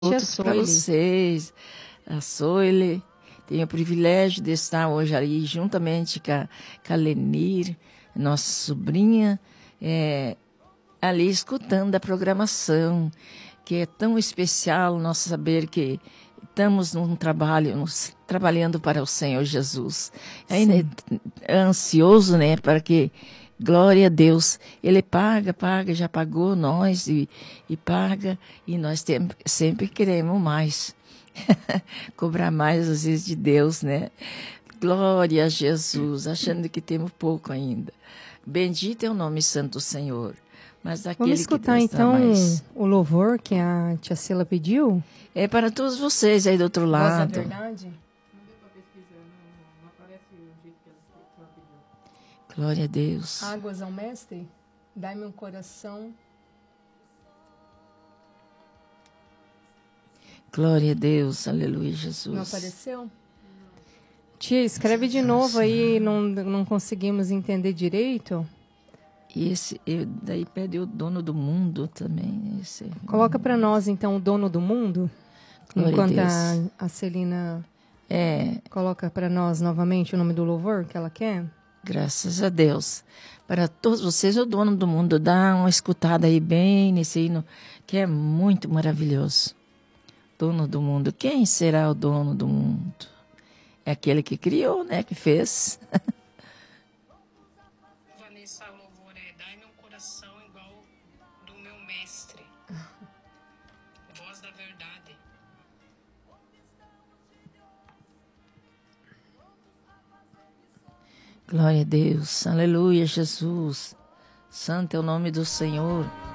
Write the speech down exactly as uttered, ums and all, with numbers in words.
Outros para vocês. A Soile. Tenho o privilégio de estar hoje ali juntamente com a, com a Lenir, nossa sobrinha, é, ali escutando a programação, que é tão especial nós saber que estamos num trabalho, nos, trabalhando para o Senhor Jesus. Ainda é ansioso, né, para que, glória a Deus, Ele paga, paga, já pagou nós e, e paga, e nós tem, sempre queremos mais. Cobrar mais às vezes de Deus, né? Glória a Jesus, achando que temos pouco ainda. Bendito é o nome santo do Senhor. Mas daquele Vamos escutar que então mais... o louvor que a tia Cila pediu? É para todos vocês aí do outro lado. Voz da verdade? Glória a Deus. Águas ao Mestre, dai-me um coração. Glória a Deus, aleluia, Jesus. Não apareceu? Tia, escreve de novo aí, não, não conseguimos entender direito. E esse, eu, daí pede o dono do mundo também. Esse. Coloca para nós, então, o dono do mundo. Glória enquanto a, a, a Celina é, coloca para nós novamente o nome do louvor que ela quer. Graças a Deus. Para todos vocês, o dono do mundo, dá uma escutada aí bem nesse hino, que é muito maravilhoso. Dono do mundo. Quem será o dono do mundo? É aquele que criou, né? Que fez. Vanessa, o louvor é dai-me um coração igual do meu mestre. Voz da verdade. Glória a Deus. Aleluia, Jesus. Santo é o nome do Senhor.